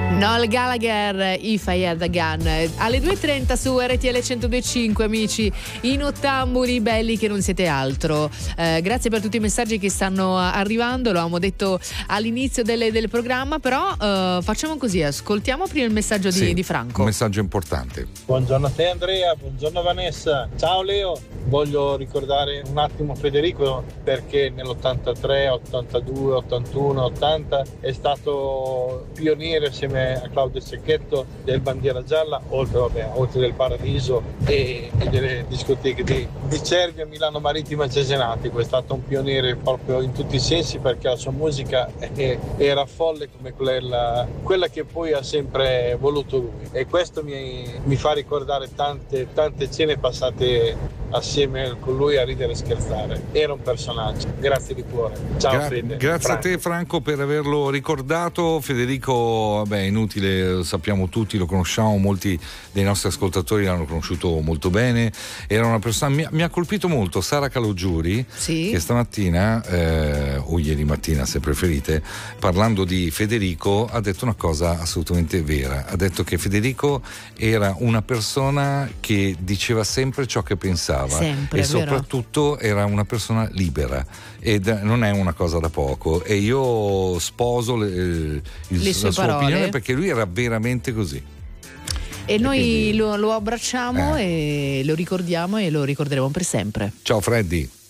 Noel Gallagher, If I Had a Gun. Alle 2.30 su RTL 102.5, amici, in ottambuli belli che non siete altro. Grazie per tutti i messaggi che stanno arrivando, lo avevamo detto all'inizio del programma, però facciamo così, ascoltiamo prima il messaggio di Franco. Un messaggio importante. Buongiorno a te Andrea, buongiorno Vanessa, ciao Leo. Voglio ricordare un attimo Federico perché nell'83, 82, 81, 80 è stato pioniere assieme a Claudio Cecchetto del Bandiera Gialla, oltre del Paradiso e delle discoteche di Cervia, Milano Marittima e Cesenatico. È stato un pioniere proprio in tutti i sensi perché la sua musica era folle come quella che poi ha sempre voluto lui, e questo mi fa ricordare tante cene passate assieme con lui a ridere e scherzare. Era un personaggio. Grazie di cuore. Ciao Fede. Grazie Franco. a te Franco per averlo ricordato. Federico, vabbè, inutile, lo sappiamo tutti, lo conosciamo, molti dei nostri ascoltatori l'hanno conosciuto molto bene. Era una persona, mi ha colpito molto Sara Calogiuri, che stamattina o ieri mattina se preferite, parlando di Federico ha detto una cosa assolutamente vera. Ha detto che Federico era una persona che diceva sempre ciò che pensava. Sempre, e soprattutto era una persona libera, ed non è una cosa da poco, e io sposo la sua opinione perché lui era veramente così. E noi lo abbracciamo e lo ricordiamo e lo ricorderemo per sempre. Ciao Freddy.